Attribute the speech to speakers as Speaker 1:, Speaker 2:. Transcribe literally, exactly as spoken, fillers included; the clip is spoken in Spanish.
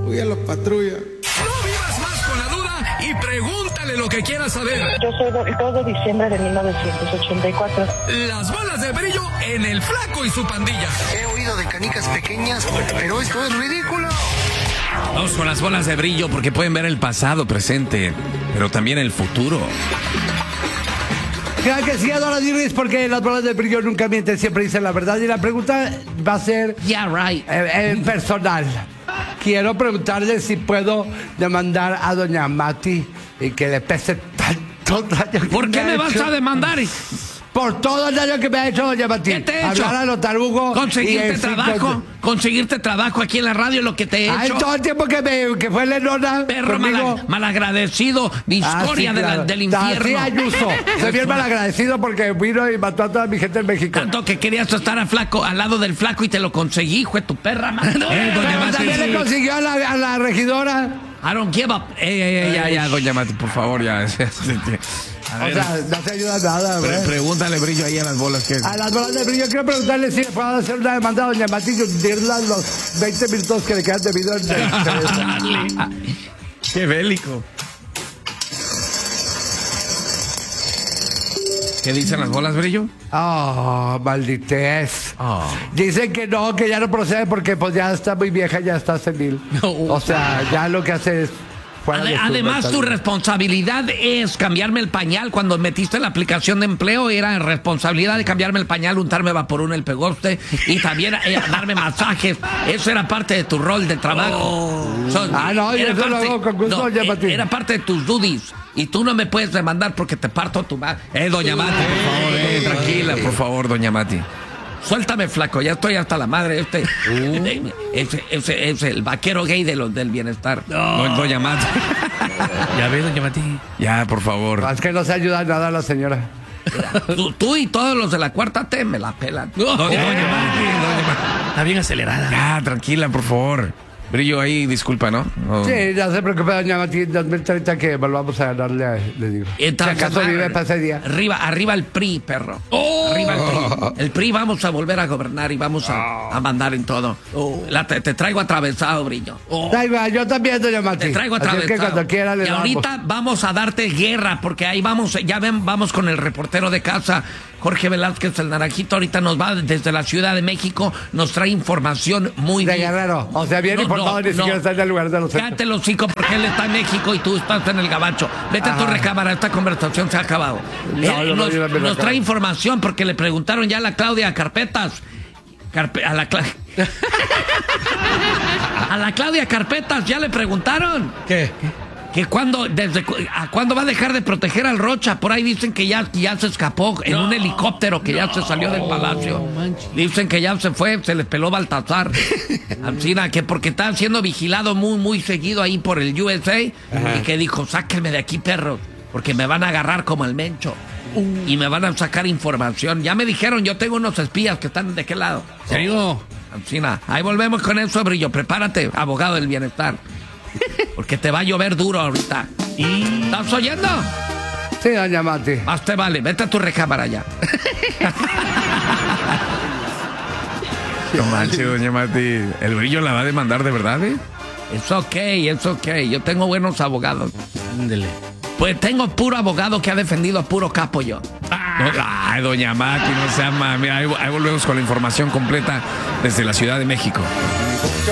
Speaker 1: Uy, a la patrulla.
Speaker 2: No vivas más con la duda y pregúntale lo que quieras saber.
Speaker 3: Yo soy del dos de diciembre de mil novecientos ochenta y cuatro.
Speaker 2: Las bolas de brillo en El Flaco y su pandilla.
Speaker 4: He oído de canicas pequeñas, pero esto es ridículo.
Speaker 5: Vamos con las bolas de brillo porque pueden ver el pasado, presente, pero también el futuro.
Speaker 6: Claro que sí, Adora Dirris, porque las bolas de brillo nunca mienten, siempre dicen la verdad. Y la pregunta va a ser
Speaker 7: Yeah, right.
Speaker 6: eh, eh, personal. Quiero preguntarle si puedo demandar a doña Mati y que le pese tanto daño.
Speaker 7: ¿Por qué me vas a demandar?
Speaker 6: Por todo el daño que me ha hecho doña Mati.
Speaker 7: ¿Qué te he hecho?
Speaker 6: Hablar a los tarugos.
Speaker 7: Conseguirte
Speaker 6: y
Speaker 7: trabajo,
Speaker 6: cinco...
Speaker 7: conseguirte trabajo aquí en la radio, lo que te he
Speaker 6: Ay,
Speaker 7: hecho.
Speaker 6: todo el tiempo que, me, que fue Lenona.
Speaker 7: Perro
Speaker 6: conmigo...
Speaker 7: mal, malagradecido, discoria
Speaker 6: ah, sí,
Speaker 7: de la,
Speaker 6: claro.
Speaker 7: del infierno.
Speaker 6: Sí, Ayuso. Soy bien malagradecido porque vino y mató a toda mi gente en México.
Speaker 7: Tanto que querías estar a flaco, al lado del flaco y te lo conseguí, hijo de tu perra, madre.
Speaker 5: Eh, doña
Speaker 6: Pero
Speaker 5: Mati,
Speaker 6: también
Speaker 5: sí.
Speaker 6: le consiguió a la, a la regidora.
Speaker 7: I don't give up.
Speaker 5: Ey, ey, ey, ya, ya, doña Mati, por favor, ya. A
Speaker 6: O
Speaker 5: ver,
Speaker 6: sea, no se ayuda nada,
Speaker 5: pre-
Speaker 6: güey.
Speaker 5: pregúntale brillo ahí a las bolas que...
Speaker 6: A las bolas de brillo, quiero preguntarle si le puedo hacer una demanda a doña Mati y hundirla los veinte minutos que le quedan debido al...
Speaker 5: Qué bélico. ¿Qué dicen las bolas brillo?
Speaker 6: Oh, malditez.
Speaker 5: Oh.
Speaker 6: Dicen que no, que ya no procede porque pues ya está muy vieja, ya está senil.
Speaker 7: No.
Speaker 6: O sea, ya lo que hace es... fuera
Speaker 7: Ade-
Speaker 6: de su
Speaker 7: Además, tu
Speaker 6: mentalidad.
Speaker 7: responsabilidad es cambiarme el pañal. Cuando metiste la aplicación de empleo, era responsabilidad de cambiarme el pañal, untarme vaporú en el pegoste y también eh, darme masajes. Eso era parte de tu rol de trabajo. So,
Speaker 6: Ah, no, yo
Speaker 7: era
Speaker 6: eso lo hago con gusto, doña
Speaker 7: eh,
Speaker 6: Mati.
Speaker 7: Era parte de tus duties. Y tú no me puedes demandar porque te parto tu madre.
Speaker 5: Eh, doña Mati, por favor, eh, tranquila, por favor, doña Mati.
Speaker 7: Suéltame, flaco, ya estoy hasta la madre. Este,
Speaker 5: Uh.
Speaker 7: ese, ese, ese, el vaquero gay de los del bienestar.
Speaker 5: No, doña Mati.
Speaker 8: Ya ves, doña Mati.
Speaker 5: Ya, por favor.
Speaker 6: Es que no se ayuda nada a la señora.
Speaker 7: Tú, tú y todos los de la cuarta T me la pelan.
Speaker 5: Doña, doña Mati, doña Mati.
Speaker 8: Está bien acelerada.
Speaker 5: Ya, tranquila, por favor. Brillo ahí, disculpa, ¿no? No.
Speaker 6: Sí, ya se preocupe, doña Mati, en dos mil treinta que volvamos a ganarle, le digo.
Speaker 7: Entonces,
Speaker 6: si acaso
Speaker 7: va-
Speaker 6: vive para ese día.
Speaker 7: Arriba, arriba el P R I, perro. Arriba el P R I. El P R I vamos a volver a gobernar y vamos a, a mandar en todo. La- te, te traigo atravesado, Brillo.
Speaker 6: Ahí va, yo también, doña Mati.
Speaker 7: Te traigo
Speaker 6: Así es
Speaker 7: atravesado.
Speaker 6: que cuando quiera le
Speaker 7: y
Speaker 6: damos.
Speaker 7: ahorita vamos a darte guerra, porque ahí vamos, ya ven, vamos con el reportero de casa, Jorge Velázquez, el naranjito, ahorita nos va desde la Ciudad de México, nos trae información muy
Speaker 6: De
Speaker 7: bien.
Speaker 6: Guerrero. O sea, bien
Speaker 7: No,
Speaker 6: informado,
Speaker 7: no,
Speaker 6: ni siquiera
Speaker 7: no.
Speaker 6: está en el lugar de los hechos.
Speaker 7: Cállate los hocico porque él está en México y tú estás en el gabacho. Vete a tu
Speaker 6: Ajá.
Speaker 7: recámara, esta conversación se ha acabado.
Speaker 6: No,
Speaker 7: Él
Speaker 6: yo no
Speaker 7: nos,
Speaker 6: iba a mi
Speaker 7: nos
Speaker 6: recámara.
Speaker 7: trae información porque le preguntaron ya a la Claudia Carpetas. Carpe- a la Cla- a la Claudia Carpetas ya le preguntaron.
Speaker 8: ¿Qué?
Speaker 7: Que cuando, desde cu- a cuándo va a dejar de proteger al Rocha. Por ahí dicen que ya, ya se escapó en un helicóptero, que ya se salió del palacio. Dicen que ya se fue, se le peló Baltasar. Alcina, que porque está siendo vigilado muy, muy seguido ahí por el U S A. Y que dijo, sáquenme de aquí, perros, porque me van a agarrar como el Mencho. Y me van a sacar información. Ya me dijeron, yo tengo unos espías que están de qué lado.
Speaker 8: ¿Serio?
Speaker 7: Alcina, ahí volvemos con eso, Brillo. Prepárate, abogado del bienestar. Porque te va a llover duro ahorita. ¿Estás oyendo?
Speaker 6: Sí, doña Mati.
Speaker 7: Más te vale, vete a tu recámara ya.
Speaker 5: No manches, doña Mati. El Brillo la va a demandar de verdad, ¿eh?
Speaker 7: Es ok, es ok. Yo tengo buenos abogados.
Speaker 8: Ándele.
Speaker 7: Pues tengo puro abogado que ha defendido a puro capo yo.
Speaker 5: No, ay, doña Mati, no sea mami. Ahí, ahí volvemos con la información completa desde la Ciudad de México.